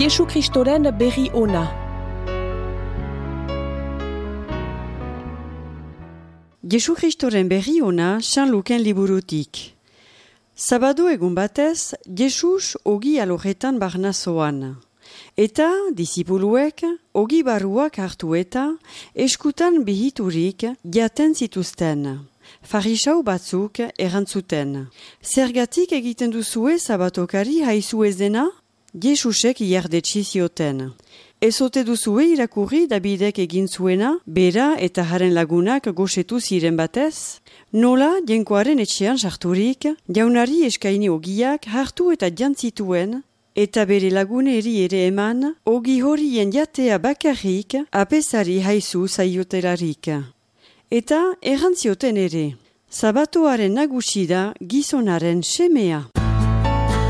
Jesu Kristoren berri ona. Jesu Kristoren berri ona San Luken liburutik. Sabado egun batez, Jesus ogi alorretan barnazoan. Eta disipuluek ogi barruak hartu eta eskutan bihiturik jaten zituzten. Farisau batzuk erantzuten. Zergatik egiten duzue sabatokari haizu ez dena? Jesusek iardetsi zioten. Ezote duzue irakurri Davidek egin zuena, bera eta haren lagunak gosetu ziren batez? Nola, jenkoaren etxean sarturik, jaunari eskaini ogiak hartu eta jantzituen, eta bere laguneri ere eman, ogi horien jatea bakarrik apesari haizu zaiotelarik. Eta errantzioten ere, sabatoaren nagusi da gizonaren semea.